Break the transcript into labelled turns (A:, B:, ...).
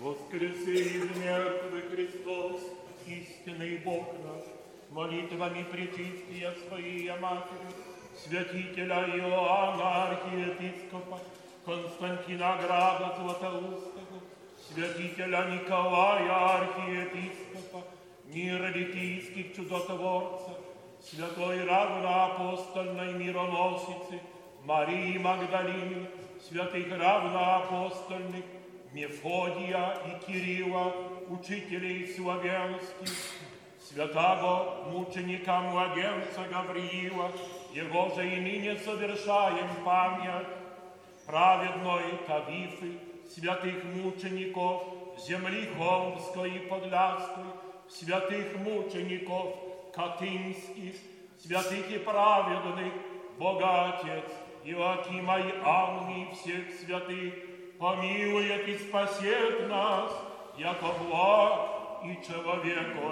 A: воскреси из мертвых Христос, истинный Бог наш, молитвами пречистия Своей Матери, святителя Иоанна, архиепископа, Константина Града Златоустого, святителя Николая, архиепископа, мира ликийских чудотворцев, святой равноапостольной мироносицы, Марии Магдалины, святых равноапостольных, Мефодия и Кирилла, учителей славянских, святого мученика младенца Гавриила, его же и ныне совершаем память, праведной Тавифы, святых мучеников земли Холмской и Подляской, святых мучеников Катынских, святых и праведных, Бога Отец, Иоакима и Анны и всех святых, помилует и спасет нас, яко благ и человеко